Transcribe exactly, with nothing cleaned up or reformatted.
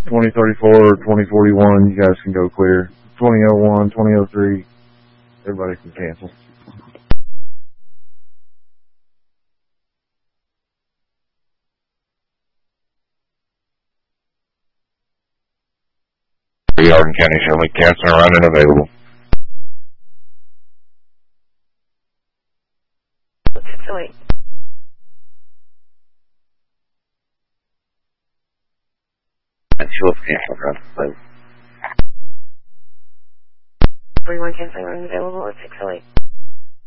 twenty thirty-four or twenty forty-one, you guys can go clear. twenty oh one, twenty oh three, everybody can cancel. Hardin County Assembly, canceling around and available. six oh eight. Schultz canceling around and available. forty-one canceling around available at six oh eight.